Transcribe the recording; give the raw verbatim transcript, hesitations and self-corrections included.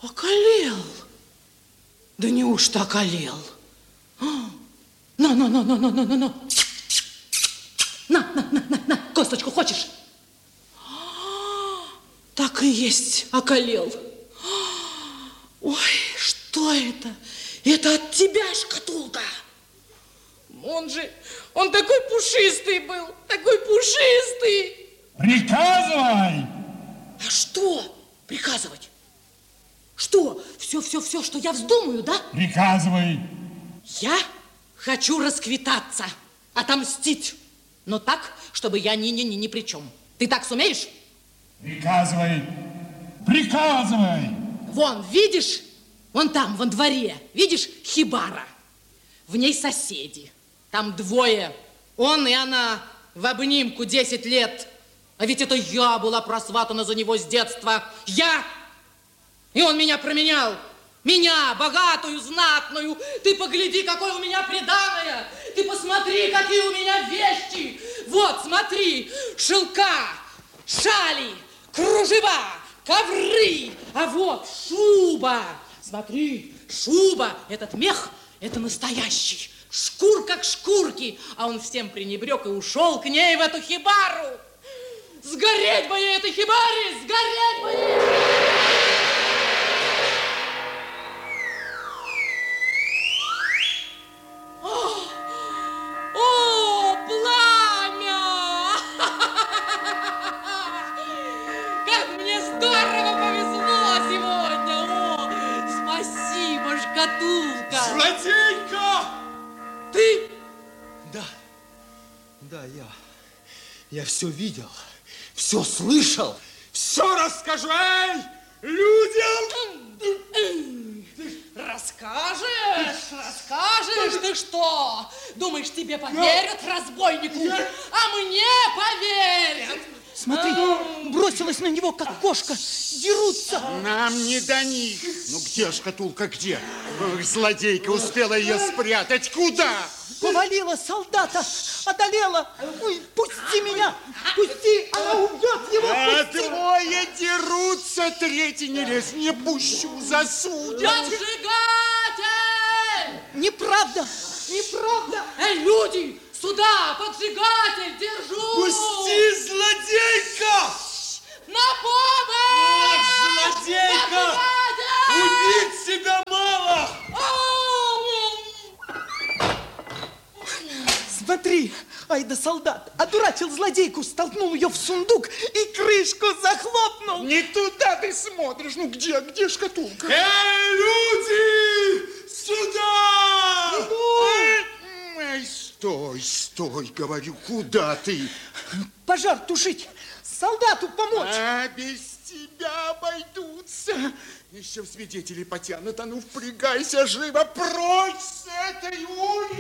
Околел? Да неужто околел? На, на, на, на, на, на, на, на. На, на, на, на, на, косточку хочешь? Так и есть, околел. Ой, что это? Это от тебя шкатулка. Он же, он такой пушистый был, такой пушистый. Приказывай! А что приказывать? Что? Все, все, все, что я вздумаю, да? Приказывай. Я хочу расквитаться, отомстить. Но так, чтобы я ни-ни-ни ни при чем. Ты так сумеешь? Приказывай. Приказывай. Вон, видишь? Вон там, во дворе. Видишь, хибара. В ней соседи. Там двое. Он и она в обнимку десять лет. А ведь это я была просватана за него с детства. Я! И он меня променял. Меня, богатую, знатную. Ты погляди, какое у меня приданое. Ты посмотри, какие у меня вещи. Вот, смотри, шелка, шали, кружева, ковры. А вот шуба. Смотри, шуба. Этот мех, это настоящий. Шкур как шкурки. А он всем пренебрег и ушел к ней в эту хибару. Сгореть бы ей этой хибаре, сгореть бы ей! О, пламя! Как мне здорово повезло сегодня! О, спасибо, шкатулка! Злодейка! Ты? Да, да, я. Я все видел, все слышал, все расскажу. Эй, людям! Расскажешь, расскажешь, ты что? Думаешь, тебе поверят, разбойнику? А мне поверят. Смотри, бросилась на него, как кошка. Дерутся. Нам не до них. Ну где шкатулка, где? Ох, злодейка успела ее спрятать. Куда? Повалила солдата, одолела. Ой, пусти меня, пусти, она убьет его. А Пусти. двое дерутся, третий не лез. Не пущу, засудят. Поджигатель! Неправда, неправда. Эй, люди, сюда, поджигатель, держу! Пусти, злодейка! На помощь! Ах, злодейка! Поджигатель! Убить себя мало! Смотри, ай да солдат, одурачил злодейку, столкнул ее в сундук и крышку захлопнул. Не туда ты смотришь. Ну где, где шкатулка? Эй, люди! Сюда! Эй, стой, стой, говорю, куда ты? Пожар тушить, солдату помочь. А без тебя обойдутся. Еще в свидетели потянут, а ну впрягайся живо, прочь с этой улицы!